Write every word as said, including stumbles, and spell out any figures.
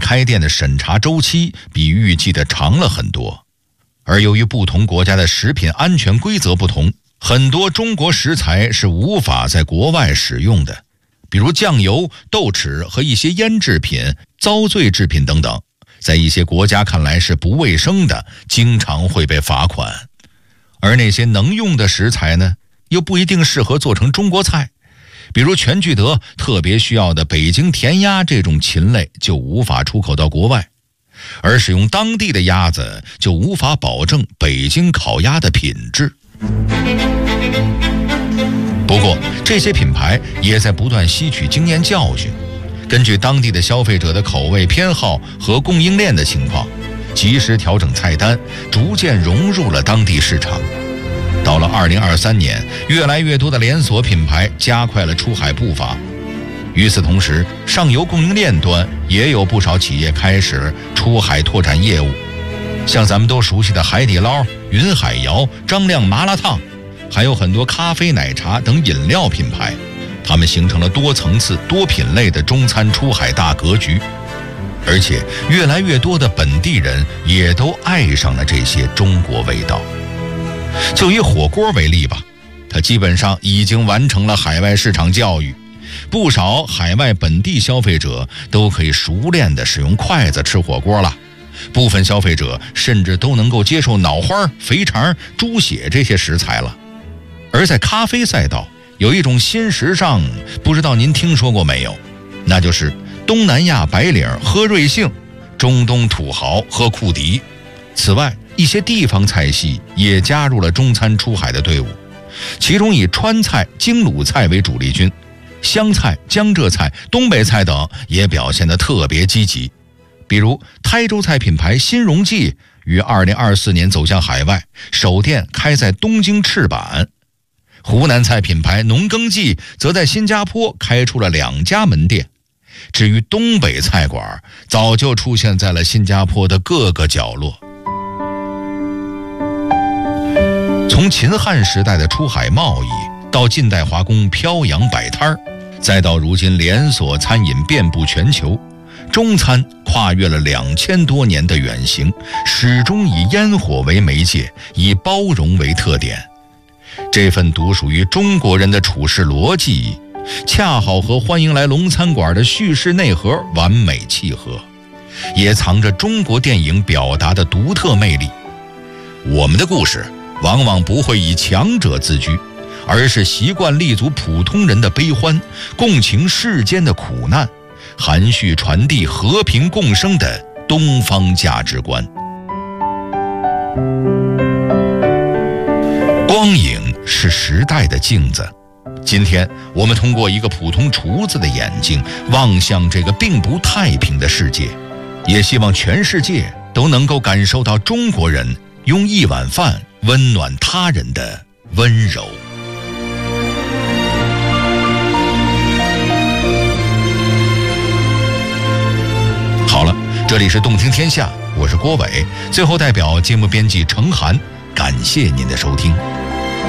开店的审查周期比预计的长了很多。而由于不同国家的食品安全规则不同，很多中国食材是无法在国外使用的，比如酱油、豆豉和一些腌制品、糟醉制品等等，在一些国家看来是不卫生的，经常会被罚款。而那些能用的食材呢，又不一定适合做成中国菜，比如全聚德特别需要的北京甜鸭这种禽类就无法出口到国外，而使用当地的鸭子就无法保证北京烤鸭的品质。不过这些品牌也在不断吸取经验教训，根据当地的消费者的口味偏好和供应链的情况，及时调整菜单，逐渐融入了当地市场。到了二零二三年，越来越多的连锁品牌加快了出海步伐。与此同时，上游供应链端也有不少企业开始出海拓展业务，像咱们都熟悉的海底捞、云海肴、张亮麻辣烫，还有很多咖啡、奶茶等饮料品牌，他们形成了多层次、多品类的中餐出海大格局。而且越来越多的本地人也都爱上了这些中国味道。就以火锅为例吧，它基本上已经完成了海外市场教育，不少海外本地消费者都可以熟练地使用筷子吃火锅了，部分消费者甚至都能够接受脑花、肥肠、猪血这些食材了。而在咖啡赛道，有一种新时尚，不知道您听说过没有，那就是东南亚白领喝瑞幸，中东土豪喝库迪。此外，一些地方菜系也加入了中餐出海的队伍，其中以川菜、京鲁菜为主力军，湘菜、江浙菜、东北菜等也表现得特别积极。比如台州菜品牌新荣记于二零二四年走向海外，首店开在东京赤坂。湖南菜品牌农耕记则在新加坡开出了两家门店。至于东北菜馆，早就出现在了新加坡的各个角落。从秦汉时代的出海贸易，到近代华工漂洋摆摊儿，再到如今连锁餐饮遍布全球，中餐跨越了两千多年的远行，始终以烟火为媒介，以包容为特点。这份独属于中国人的处事逻辑，恰好和欢迎来龙餐馆的叙事内核完美契合，也藏着中国电影表达的独特魅力。我们的故事往往不会以强者自居，而是习惯立足普通人的悲欢，共情世间的苦难，含蓄传递和平共生的东方价值观。光影是时代的镜子，今天我们通过一个普通厨子的眼睛望向这个并不太平的世界，也希望全世界都能够感受到中国人用一碗饭温暖他人的温柔。好了，这里是动听天下，我是郭伟，最后代表节目编辑程涵，感谢您的收听。